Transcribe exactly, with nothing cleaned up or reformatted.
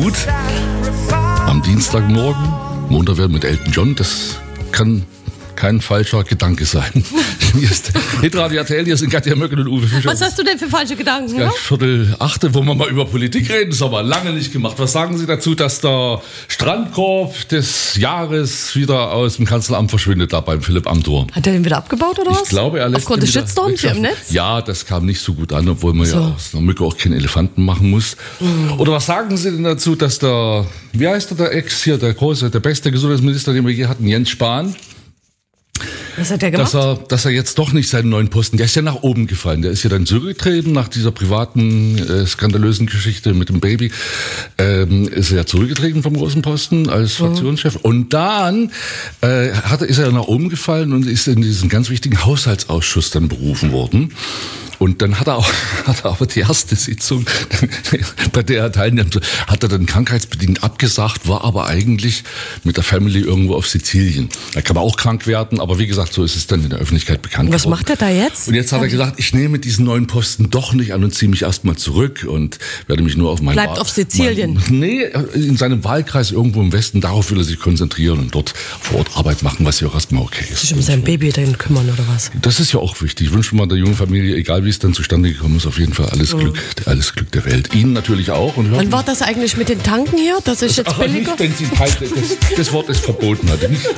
gut. Am Dienstagmorgen, Montag werden mit Elton John, das kann kein falscher Gedanke sein. Hier ist Hitradio R T L, hier sind Katja Möckel und Uwe Fischer. Was hast du denn für falsche Gedanken? Gleich Viertel achte, wo wir mal über Politik reden, das haben wir lange nicht gemacht. Was sagen Sie dazu, dass der Strandkorb des Jahres wieder aus dem Kanzleramt verschwindet, da beim Philipp Amthor? Hat er den wieder abgebaut oder was? Ich glaube, er lässt Aufgrund des Shitstorms hier im Netz? Ja, das kam nicht so gut an, obwohl man so. ja aus einer Mücke auch keinen Elefanten machen muss. Mhm. Oder was sagen Sie denn dazu, dass der, wie heißt der, der Ex hier, der große, der beste Gesundheitsminister, den wir je hatten, Jens Spahn, was hat der gemacht? Dass er, dass er jetzt doch nicht seinen neuen Posten, der ist ja nach oben gefallen. Der ist ja dann zurückgetreten nach dieser privaten, äh, skandalösen Geschichte mit dem Baby. Ähm, ist er ja zurückgetreten vom großen Posten als Fraktionschef. Mhm. Und dann äh, hat, ist er nach oben gefallen und ist in diesen ganz wichtigen Haushaltsausschuss dann berufen worden. Und dann hat er auch, hat er aber die erste Sitzung, bei der er teilnimmt, hat er dann krankheitsbedingt abgesagt, war aber eigentlich mit der Family irgendwo auf Sizilien. Da kann man auch krank werden, aber wie gesagt, so ist es dann in der Öffentlichkeit bekannt Was geworden. macht er da jetzt? Und jetzt hat er gesagt, ich nehme diesen neuen Posten doch nicht an und ziehe mich erstmal zurück und werde mich nur auf meinen... Bleibt auf Sizilien? Mein, nee, in seinem Wahlkreis irgendwo im Westen, darauf will er sich konzentrieren und dort vor Ort Arbeit machen, was ja auch erstmal okay ist. Sich um sein Baby dann kümmern oder was? Das ist ja auch wichtig. Ich wünsche mal der jungen Familie, egal wie es dann zustande gekommen ist, auf jeden Fall alles Glück, alles Glück der Welt. Ihnen natürlich auch. Und wann war das eigentlich mit den Tanken hier? Das ist jetzt Ach, billiger? nicht, wenn Sie das, das Wort ist verboten hatte. Nicht,